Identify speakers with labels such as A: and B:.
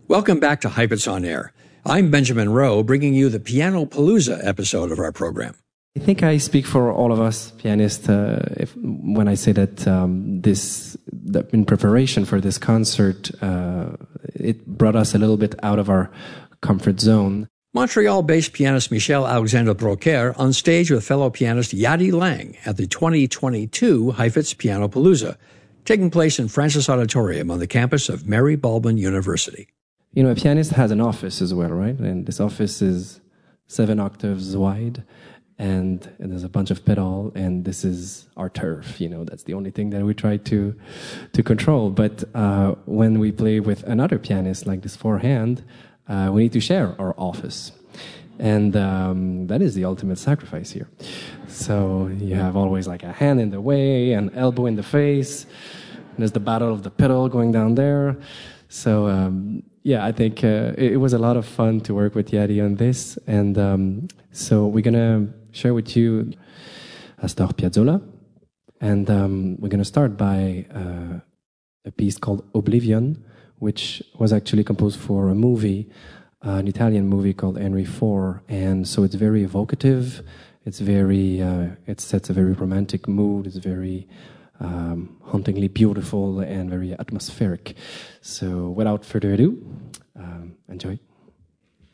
A: Welcome back to Heifetz on Air. I'm Benjamin Rowe, bringing you the Piano Palooza episode of our program.
B: I think I speak for all of us pianists when I say that that in preparation for this concert, it brought us a little bit out of our comfort zone.
A: Montreal-based pianist Michel-Alexandre Brocaire on stage with fellow pianist Yadi Lang at the 2022 Heifetz Piano Palooza, taking place in Francis Auditorium on the campus of Mary Baldwin University.
B: You know, a pianist has an office as well, right? And this office is 7 octaves wide, and there's a bunch of pedal, and this is our turf. You know, that's the only thing that we try to control. But when we play with another pianist like this forehand, we need to share our office. And that is the ultimate sacrifice here. So you have always like a hand in the way, an elbow in the face. And there's the battle of the pedal going down there. So, I think it was a lot of fun to work with Yadi on this. And so we're going to share with you Astor Piazzolla. And we're going to start by a piece called Oblivion, which was actually composed for a movie, an Italian movie called Henry IV. And so it's very evocative. It's very, it sets a very romantic mood. It's very hauntingly beautiful and very atmospheric. So without further ado, enjoy.